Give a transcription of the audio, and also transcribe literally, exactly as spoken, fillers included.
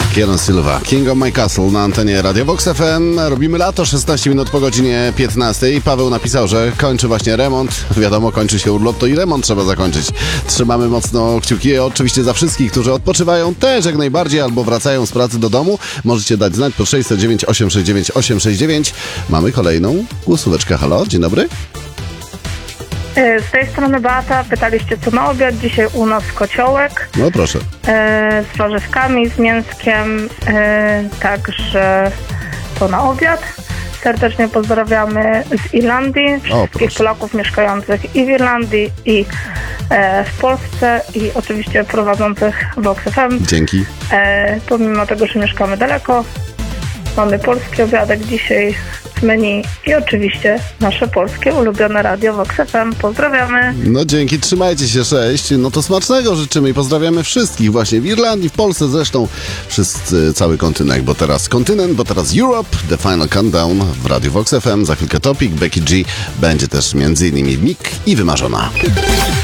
Kieran Silva, King of My Castle na antenie Radio Vox F M. Robimy lato, szesnaście minut po godzinie piętnastej. Paweł napisał, że kończy właśnie remont. Wiadomo, kończy się urlop, to i remont trzeba zakończyć. Trzymamy mocno kciuki oczywiście za wszystkich, którzy odpoczywają też jak najbardziej albo wracają z pracy do domu. Możecie dać znać po sześć zero dziewięć osiem sześć dziewięć osiem sześć dziewięć. Mamy kolejną głosóweczkę. Halo, dzień dobry. Z tej strony Beata. Pytaliście, co na obiad. Dzisiaj u nas kociołek. No proszę. E, z warzywkami, z mięskiem. E, także to na obiad. Serdecznie pozdrawiamy z Irlandii. Wszystkich Polaków mieszkających i w Irlandii, i e, w Polsce, i oczywiście prowadzących Vox F M. Dzięki. E, pomimo tego, że mieszkamy daleko, mamy polski obiadek dzisiaj w menu i oczywiście nasze polskie ulubione radio Vox F M. Pozdrawiamy. No dzięki, trzymajcie się, cześć. No to smacznego życzymy i pozdrawiamy wszystkich właśnie w Irlandii, w Polsce zresztą, wszyscy, cały kontynent, bo teraz kontynent, bo teraz Europe, The Final Countdown w Radio Vox F M, za chwilkę Topic, Becky G, będzie też między innymi Mik i Wymarzona.